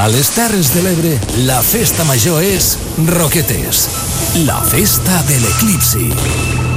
A les Terres de l'Ebre, la festa major és Roquetes, la festa de l'eclipsi.